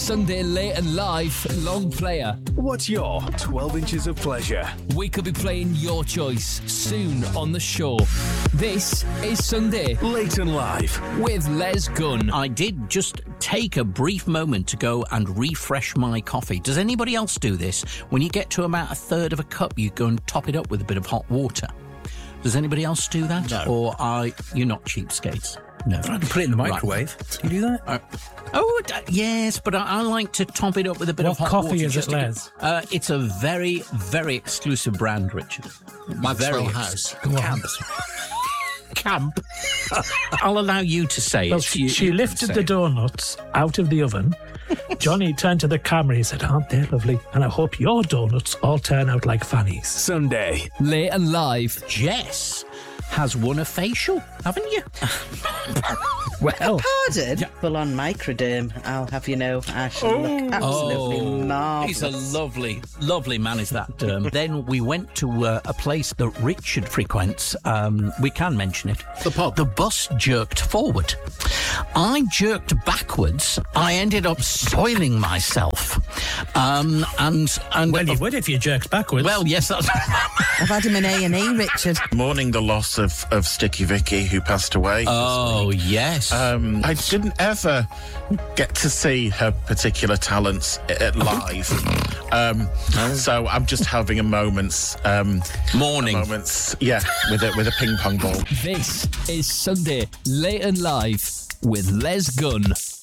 Sunday Late and Live long player. What's your 12 inches of pleasure? We could be playing your choice soon on the show. This is Sunday Late and Live with Les Gunn. I did just take a brief moment to go and refresh my coffee. Does anybody else do this? When you get to about a third of a cup, you go and top it up with a bit of hot water. Does anybody else do that? No. Or are you not cheapskates? No. I can put it in the microwave. Do you do that? Yes, but I like to top it up with a bit of hot water. What coffee is just it, to Les? it's a very, very exclusive brand, Richard. Maxwell House. Camp. I'll allow you to say Well, it. she lifted the donuts out of the oven. Johnny turned to the camera. He said, "Aren't they lovely? And I hope your donuts all turn out like Fanny's." Sunday Late and Live. Jess has won a facial, haven't you? Well, Pardon? Full on microderm, I'll have you know. I shall look absolutely marvellous. He's a lovely, lovely man, is that derm. Then we went to a place that Richard frequents. We can mention it. The pub. The bus jerked forward. I jerked backwards. I ended up soiling myself. And well, you would if you jerked backwards. Well, yes, that's... I've had him in A&E, Richard. Mourning the loss of Sticky Vicky, who passed away. Oh, yes. I didn't ever get to see her particular talents live. So I'm just having a moment's Morning. with a ping pong ball. This is Sunday Late and Live with Les Gunn.